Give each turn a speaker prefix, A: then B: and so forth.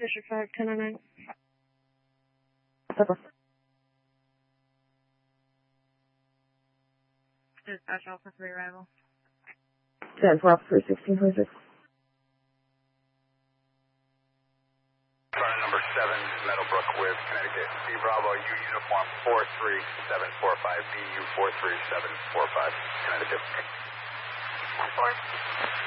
A: District 5, 1009. Dispatch Alpha 3 arrival.
B: 10 for Alpha 3, 1626.
C: Car number 7, Meadowbrook with Connecticut. B Bravo, U uniform 43745, BU 43745, Connecticut.
D: 4.